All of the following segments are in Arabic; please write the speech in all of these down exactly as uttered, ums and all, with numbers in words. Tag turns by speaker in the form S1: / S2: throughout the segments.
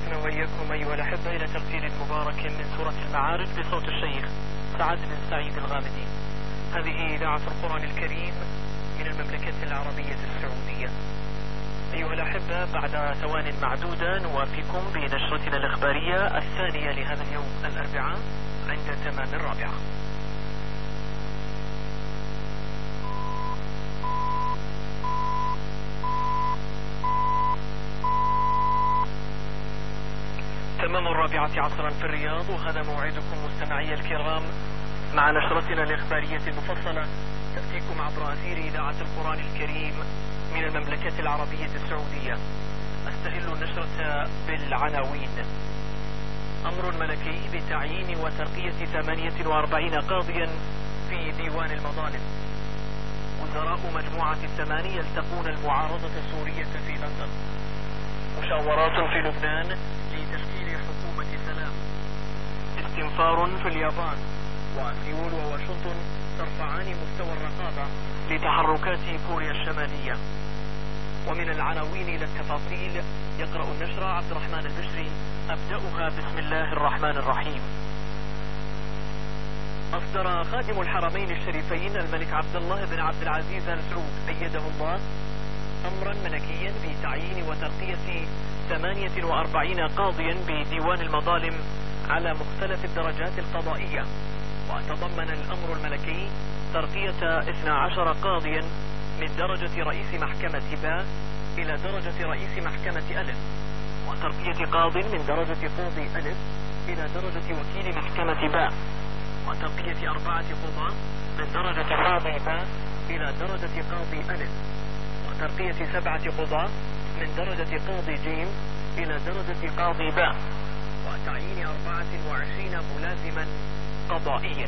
S1: بنا وإياكم أيها الأحبة إلى ترتيل مبارك من سورة المعارج بصوت الشيخ سعد بن سعيد الغامدي. هذه إذاعة القرآن الكريم من المملكة العربية السعودية. أيها الأحبة، بعد ثوان معدودة نوافيكم بنشرتنا الإخبارية الثانية لهذا اليوم الأربعاء عند تمام الرابعة. تمام الرابعة عصرا في الرياض، وهذا موعدكم مستمعي الكرام مع نشرتنا الإخبارية المفصلة تأتيكم عبر أثير إذاعة القرآن الكريم من المملكة العربية السعودية. أستهل النشرة بالعناوين: أمر ملكي بتعيين وترقية ثمانية وأربعين قاضيا في ديوان المظالم. وزراء مجموعة الثمانية يلتقون المعارضة السورية في لندن. مشاورات في لبنان لتشكيل حكومة سلام. استنفار في اليابان، وسيول وواشنطن ترفعان مستوى الرقابة لتحركات كوريا الشمالية. ومن العناوين إلى التفاصيل يقرأ النشرة عبد الرحمن البشري. أبدأها بسم الله الرحمن الرحيم. أصدر خادم الحرمين الشريفين الملك عبد الله بن عبد العزيز آل سعود أيده الله أمرا ملكيا بتعيين وترقية ثمانية وأربعين قاضيا بديوان المظالم على مختلف الدرجات القضائية. وتضمن الأمر الملكي ترقية اثني عشر قاضيا من درجة رئيس محكمة باء إلى درجة رئيس محكمة ألف، وترقية قاض من درجة قاضي ألف إلى درجة وكيل محكمة باء، وترقية أربعة قضاة من درجة قاضي باء إلى درجة قاضي ألف، وترقية سبعة قضاة من درجة قاضي جيم إلى درجة قاضي باء، وتعيين أربعة وعشرين ملازما قضائيا.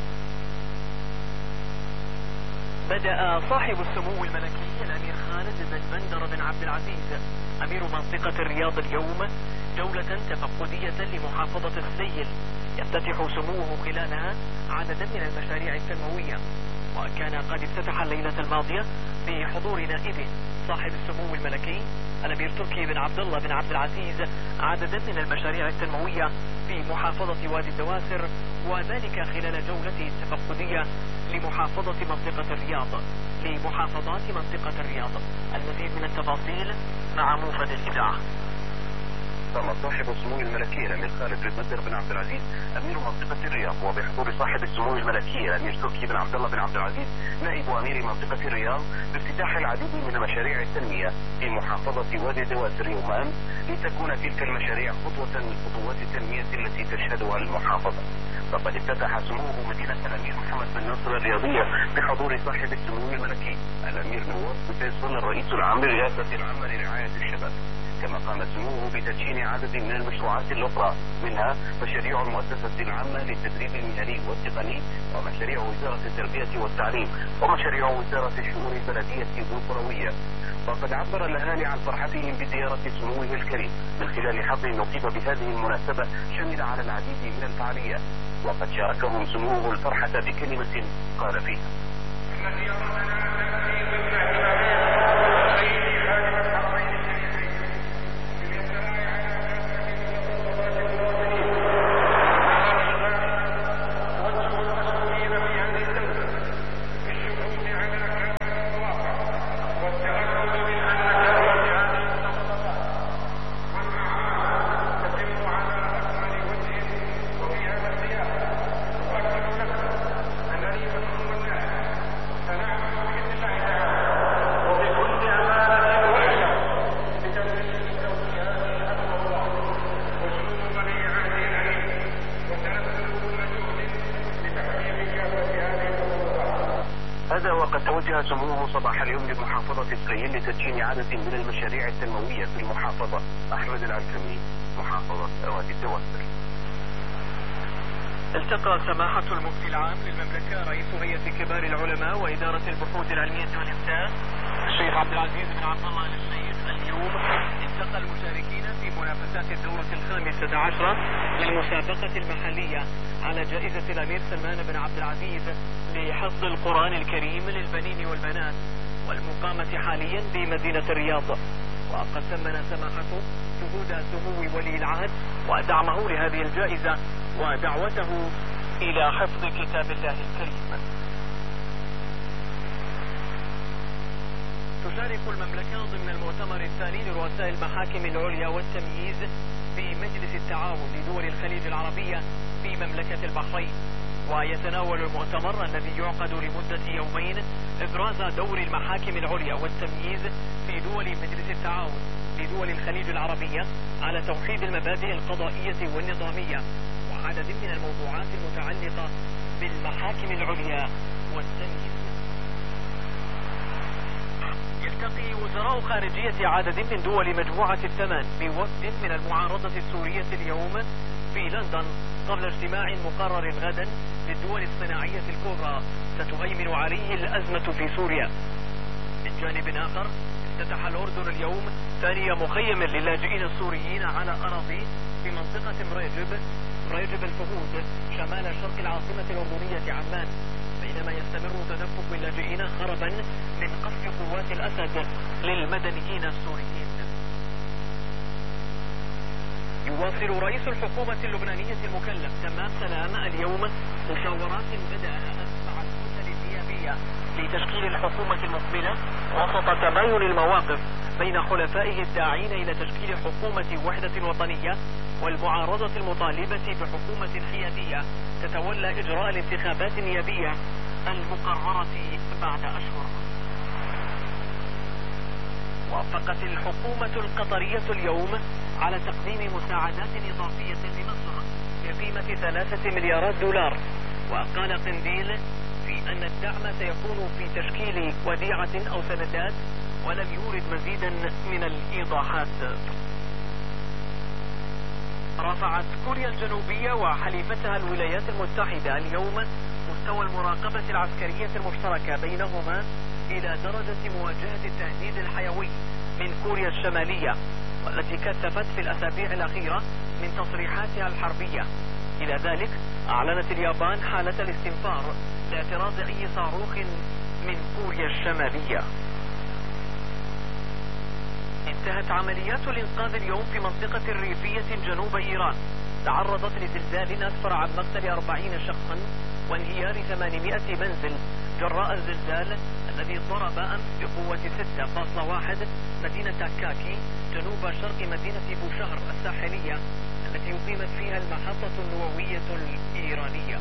S1: بدأ صاحب السمو الملكي الأمير خالد بن بندر بن عبد العزيز أمير منطقة الرياض اليوم جولة تفقدية لمحافظة السيل يفتتح سموه خلالها عددا من المشاريع التنموية. وكان قد افتتح الليلة الماضية بحضور نائبه صاحب السمو الملكي الأمير تركي بن عبد الله بن عبد العزيز عددا من المشاريع التنموية في محافظة وادي الدواسر، وذلك خلال جولته التفقدية لمحافظة منطقة الرياض لمحافظات منطقة الرياض. المزيد من التفاصيل مع موفد الإذاعة.
S2: تم صاحب السمو الملكي الأمير خالد بن بندر بن عبد العزيز أمير منطقة الرياض، وبحضور صاحب السمو الملكي الأمير تركي بن عبد الله بن عبد العزيز نائب أمير منطقة الرياض بافتتاح العديد من مشاريع التنمية في محافظة وادي الدواسر يوم أمس، لتكون تلك المشاريع خطوة من خطوات التنمية التي تشهدها المحافظة. فقد افتتح سموه مدينة الأمير محمد بن ناصر الرياضية بحضور صاحب السمو الملكي الأمير نواف بن فيصل الرئيس العام للرئاسة العامة لرعاية الشباب. كما قام سموه بتدشين عدد من المشروعات الأخرى، منها مشاريع المؤسسة العامة للتدريب المهني والتقني، ومشاريع وزارة التربية والتعليم، ومشاريع وزارة الشؤون البلدية والقروية. وقد عبر الأهالي عن فرحتهم بزيارة سموه الكريم من خلال حفل نقيب بهذه المناسبة شمل على العديد من الفعاليات. وقد شاركهم سموه الفرحة بكلمة قال فيها: هذا وقد توجه سموه صباح اليوم لمحافظة السيل لتدشين عدد من المشاريع التنموية في المحافظة. أحمد العلكمي، محافظة وادي الدواسر.
S1: التقى سماحة المفتي العام للمملكة رئيس هيئة كبار العلماء وإدارة البحوث العلمية والإفتاء الشيخ عبد العزيز بن عبد الله آل الشيخ اليوم. التقى المشاركين في منافسات الدورة الخامسة عشرة للمسابقة المحلية على جائزة الأمير سلمان بن عبد العزيز لحفظ القرآن الكريم للبنين والبنات، والمقامة حاليا بمدينة الرياض. وقد ثمن سماحته جهود سمو ولي العهد ودعمه لهذه الجائزة ودعوته إلى حفظ كتاب الله الكريم. تشارك المملكة ضمن المؤتمر الثاني لرؤساء المحاكم العليا والتمييز في مجلس التعاون لدول الخليج العربية في مملكة البحرين، ويتناول المؤتمر الذي يعقد لمدة يومين إبراز دور المحاكم العليا والتمييز في دول مجلس التعاون لدول الخليج العربية على توحيد المبادئ القضائية والنظامية وعدد من الموضوعات المتعلقة بالمحاكم العليا والتمييز. يلتقي وزراء خارجية عدد من دول مجموعة الثمان بوفد من المعارضة السورية اليوم في لندن قبل اجتماع مقرر غدا للدول الصناعية الكبرى ستهيمن عليه الأزمة في سوريا. من جانب آخر افتتح الأردن اليوم ثاني مخيم للاجئين السوريين على أراضي في منطقة مريجب مريجب الفهود شمال شرق العاصمة الأردنية عمان، بينما يستمر تدفق اللاجئين هربا من قصف قوات الأسد للمدنيين السوريين. يواصل رئيس الحكومة اللبنانية المكلف تمام سلام اليوم مشاورات بدأها مع الكتل النيابية لتشكيل الحكومة المقبلة وسط تباين المواقف بين حلفائه الداعين إلى تشكيل حكومة وحدة وطنية والمعارضة المطالبة بحكومة حيادية تتولى إجراء الانتخابات النيابية المقررة بعد أشهر. وافقت الحكومة القطرية اليوم على تقديم مساعدات إضافية لمصر بقيمة ثلاثة مليارات دولار، وقال قنديل في أن الدعم سيكون في تشكيل وديعة أو سندات ولم يورد مزيدا من الإيضاحات. رفعت كوريا الجنوبية وحليفتها الولايات المتحدة اليوم مستوى المراقبة العسكرية المشتركة بينهما إلى درجة مواجهة التهديد الحيوي من كوريا الشمالية، والتي كثفت في الأسابيع الأخيرة من تصريحاتها الحربية. إلى ذلك أعلنت اليابان حالة الاستنفار لاعتراض أي صاروخ من كوريا الشمالية. انتهت عمليات الإنقاذ اليوم في منطقة ريفية جنوب إيران تعرضت لزلزال أسفر عن مقتل أربعين شخصا وانهيار ثمانمائة منزل جراء الزلزال الذي ضرب أمس بقوة ستة فاصلة واحد مدينة كاكي جنوب شرق مدينة بوشهر الساحلية التي أقيمت فيها المحطة النووية الإيرانية.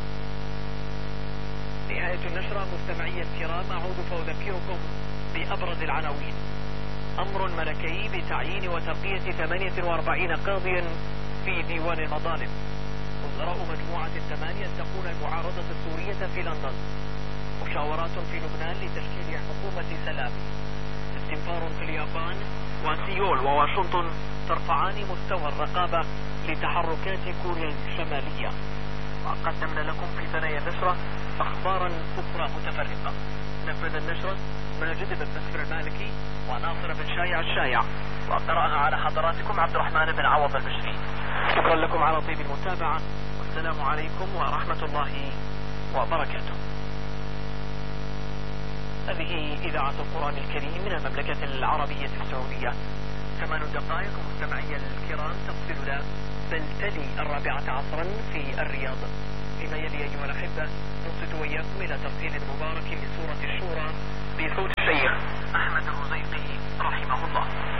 S1: نهاية النشرة مستمعي الكرام، أعود فأذكركم بأبرز العناوين. أمر ملكي بتعيين وترقية ثمانية وأربعين قاضيا في ديوان المظالم. وزراء مجموعة الثمانية يلتقون المعارضة السورية في لندن. مشاورات في لبنان لتشكيل حكومة سلام. استنفار في اليابان، وسيول وواشنطن ترفعان مستوى الرقابة لتحركات كوريا الشمالية. وقدمنا لكم في ثنايا النشرة أخبارا أخرى متفرقة. نفذ النشرة ماجد بن مسفر المالكي وناصر بن شايع الشايع، وقرأها على حضراتكم عبد الرحمن بن عوض البشري. شكرا لكم على طيب المتابعة، والسلام عليكم ورحمة الله وبركاته. هذه إذاعة القرآن الكريم من المملكة العربية السعودية. ثمان دقائق مستمعي الكرام تفصلنا بل تلي الرابعة عصرا في الرياض. فيما يلي أيها الأحبة نصت وإياكم إلى تفصيل مبارك من سورة الشورى بصوت الشيخ أحمد الرزيقي رحمه الله.